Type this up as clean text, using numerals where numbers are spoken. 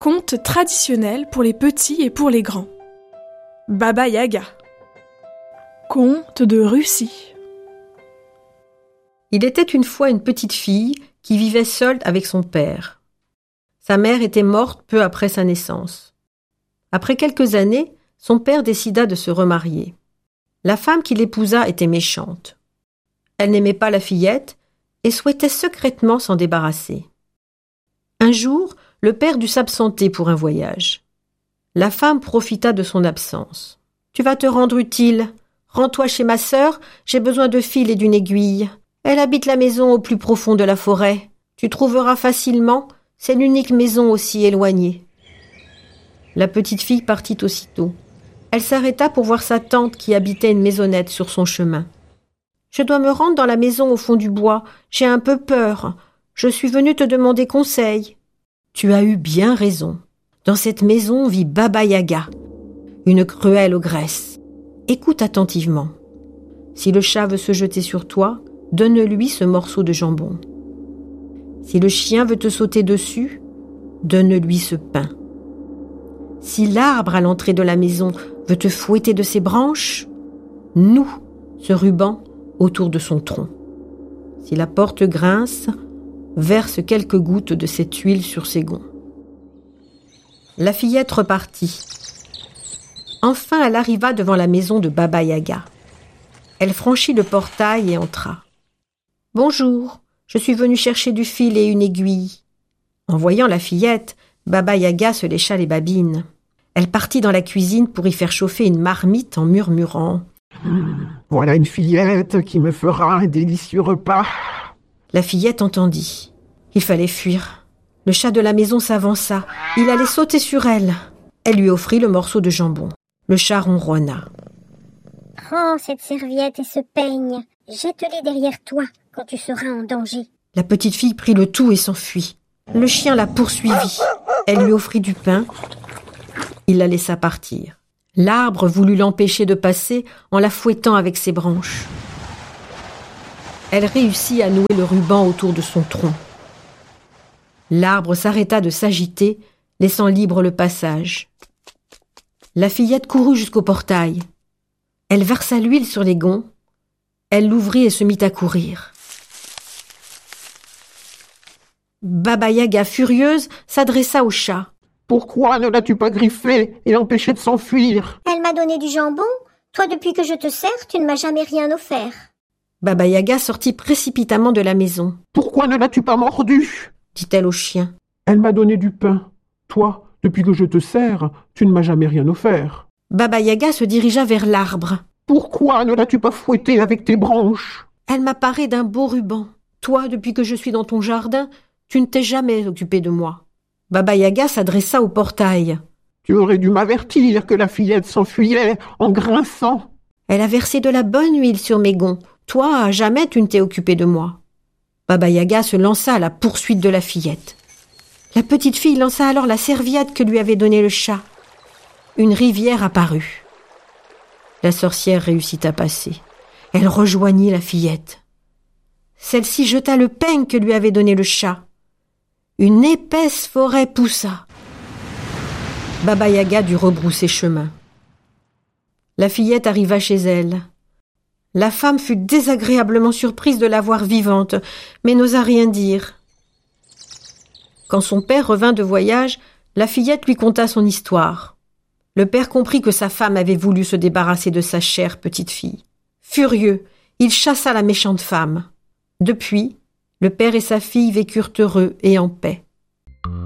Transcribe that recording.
Conte traditionnel pour les petits et pour les grands. Baba Yaga. Conte de Russie. Il était une fois une petite fille qui vivait seule avec son père. Sa mère était morte peu après sa naissance. Après quelques années, son père décida de se remarier. La femme qui l'épousa était méchante. Elle n'aimait pas la fillette et souhaitait secrètement s'en débarrasser. Un jour, le père dut s'absenter pour un voyage. La femme profita de son absence. « Tu vas te rendre utile. Rends-toi chez ma sœur, j'ai besoin de fil et d'une aiguille. Elle habite la maison au plus profond de la forêt. Tu trouveras facilement, c'est l'unique maison aussi éloignée. » La petite fille partit aussitôt. Elle s'arrêta pour voir sa tante qui habitait une maisonnette sur son chemin. « Je dois me rendre dans la maison au fond du bois. J'ai un peu peur. Je suis venue te demander conseil. » Tu as eu bien raison. Dans cette maison vit Baba Yaga, une cruelle ogresse. Écoute attentivement. Si le chat veut se jeter sur toi, donne-lui ce morceau de jambon. Si le chien veut te sauter dessus, donne-lui ce pain. Si l'arbre à l'entrée de la maison veut te fouetter de ses branches, noue ce ruban autour de son tronc. Si la porte grince, verse quelques gouttes de cette huile sur ses gonds. La fillette repartit. Enfin, elle arriva devant la maison de Baba Yaga. Elle franchit le portail et entra. « Bonjour, je suis venue chercher du fil et une aiguille. » En voyant la fillette, Baba Yaga se lécha les babines. Elle partit dans la cuisine pour y faire chauffer une marmite en murmurant. « Voilà une fillette qui me fera un délicieux repas. » La fillette entendit. Il fallait fuir. Le chat de la maison s'avança. Il allait sauter sur elle. Elle lui offrit le morceau de jambon. Le chat ronronna. « Prends cette serviette et ce peigne. Jette-les derrière toi quand tu seras en danger. » La petite fille prit le tout et s'enfuit. Le chien la poursuivit. Elle lui offrit du pain. Il la laissa partir. L'arbre voulut l'empêcher de passer en la fouettant avec ses branches. Elle réussit à nouer le ruban autour de son tronc. L'arbre s'arrêta de s'agiter, laissant libre le passage. La fillette courut jusqu'au portail. Elle versa l'huile sur les gonds. Elle l'ouvrit et se mit à courir. Baba Yaga, furieuse, s'adressa au chat. « Pourquoi ne l'as-tu pas griffé et l'empêché de s'enfuir ?»« Elle m'a donné du jambon. Toi, depuis que je te sers, tu ne m'as jamais rien offert. » Baba Yaga sortit précipitamment de la maison. « Pourquoi ne l'as-tu pas mordu ?» dit-elle au chien. « Elle m'a donné du pain. Toi, depuis que je te sers, tu ne m'as jamais rien offert. » Baba Yaga se dirigea vers l'arbre. « Pourquoi ne l'as-tu pas fouetté avec tes branches ?»« Elle m'a paré d'un beau ruban. Toi, depuis que je suis dans ton jardin, tu ne t'es jamais occupé de moi. » Baba Yaga s'adressa au portail. « Tu aurais dû m'avertir que la fillette s'enfuyait en grinçant. »« Elle a versé de la bonne huile sur mes gonds. Toi, jamais tu ne t'es occupé de moi. » Baba Yaga se lança à la poursuite de la fillette. La petite fille lança alors la serviette que lui avait donnée le chat. Une rivière apparut. La sorcière réussit à passer. Elle rejoignit la fillette. Celle-ci jeta le peigne que lui avait donné le chat. Une épaisse forêt poussa. Baba Yaga dut rebrousser chemin. La fillette arriva chez elle. La femme fut désagréablement surprise de la voir vivante, mais n'osa rien dire. Quand son père revint de voyage, la fillette lui conta son histoire. Le père comprit que sa femme avait voulu se débarrasser de sa chère petite fille. Furieux, il chassa la méchante femme. Depuis, le père et sa fille vécurent heureux et en paix.